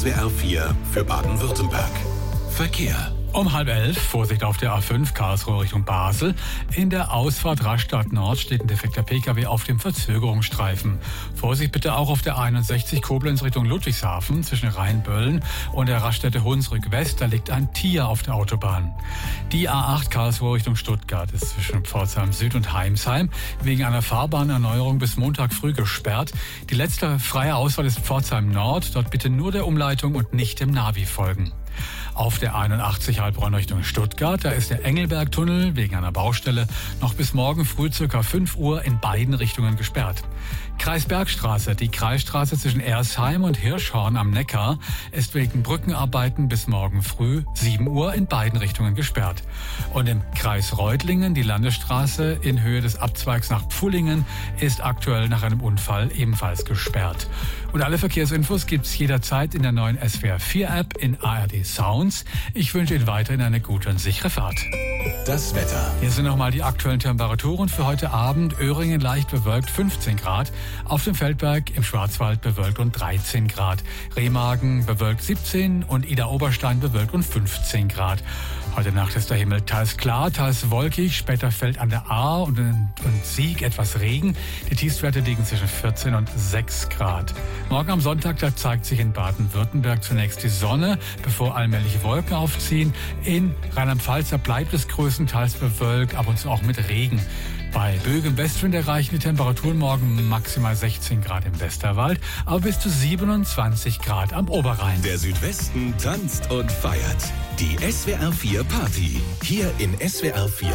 SWR 4 für Baden-Württemberg. Verkehr. Um 10:30, Vorsicht auf der A5 Karlsruhe Richtung Basel. In der Ausfahrt Rastatt Nord steht ein defekter Pkw auf dem Verzögerungsstreifen. Vorsicht bitte auch auf der 61 Koblenz Richtung Ludwigshafen zwischen Rheinböllen und der Raststätte Hunsrück West. Da liegt ein Tier auf der Autobahn. Die A8 Karlsruhe Richtung Stuttgart ist zwischen Pforzheim Süd und Heimsheim wegen einer Fahrbahnerneuerung bis Montag früh gesperrt. Die letzte freie Ausfahrt ist Pforzheim Nord. Dort bitte nur der Umleitung und nicht dem Navi folgen. Auf der 81 Heilbronn Richtung Stuttgart, da ist der Engelbergtunnel wegen einer Baustelle noch bis morgen früh ca. 5 Uhr in beiden Richtungen gesperrt. Kreisbergstraße, die Kreisstraße zwischen Ersheim und Hirschhorn am Neckar, ist wegen Brückenarbeiten bis morgen früh 7 Uhr in beiden Richtungen gesperrt. Und im Kreis Reutlingen, die Landesstraße in Höhe des Abzweigs nach Pfullingen, ist aktuell nach einem Unfall ebenfalls gesperrt. Und alle Verkehrsinfos gibt's jederzeit in der neuen SWR 4 App in ARD Sounds. Ich wünsche Ihnen weiterhin eine gute und sichere Fahrt. Das Wetter. Hier sind nochmal die aktuellen Temperaturen für heute Abend. Öhringen leicht bewölkt 15 Grad. Auf dem Feldberg im Schwarzwald bewölkt und 13 Grad. Remagen bewölkt 17 und Idar-Oberstein bewölkt und 15 Grad. Heute Nacht ist der Himmel teils klar, teils wolkig. Später fällt an der Ahr und Sieg etwas Regen. Die Tiefstwerte liegen zwischen 14 und 6 Grad. Morgen am Sonntag, da zeigt sich in Baden-Württemberg zunächst die Sonne, bevor allmählich Wolken aufziehen. In Rheinland-Pfalz, da bleibt es größtenteils bewölkt, ab und zu auch mit Regen. Bei böigem Westwind erreichen die Temperaturen morgen maximal 16 Grad im Westerwald, aber bis zu 27 Grad am Oberrhein. Der Südwesten tanzt und feiert. Die SWR 4 Party. Hier in SWR 4.